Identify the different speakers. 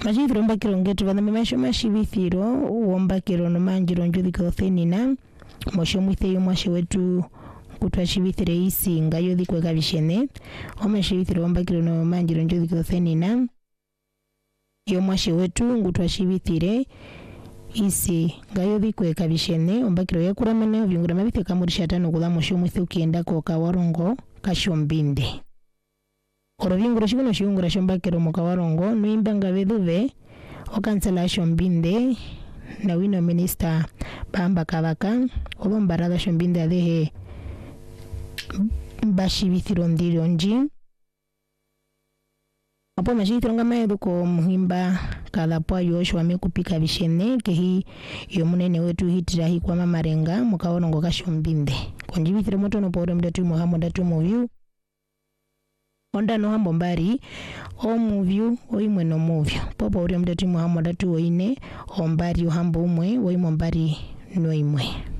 Speaker 1: Majithiro mbakiro ngetu vana memasho mashivithiro uombakiro no manjiro njudhiko thenina mosho mwitheyo mwashe wetu kutwashivithire isi ngayo dhikwe kabishene omashivithiro ombakiro no manjiro njudhiko thenina yo mwashe wetu ngutwashivithire isi ngayo dhikwe kabishene ombakiro yakuramane ovyungura mabithe kamurisha tano kula mosho mwithe ukienda ko kawarongo kashombinde Orovyungura shikuno shiungura shombakiro mukawarongo nuimbanga vedhuve okansela shombinde na wino minister Pamba Kabaka olombarada shombinde adehe bashivithiro ndiro nji apo mashivithiro ngama eduko muhimba kadhapo ayosho wamekupika bishene kehi yomunene wetu hitira hikwa mamarenga mukawarongo kashombinde konjivithiro moto no poro mdatu Muhammad atu movie Onda no hambo mbari o movie oimwe no movie popo uri mdatu Muhammad atu oine ombari uhambo umwe oimo mbari no imwe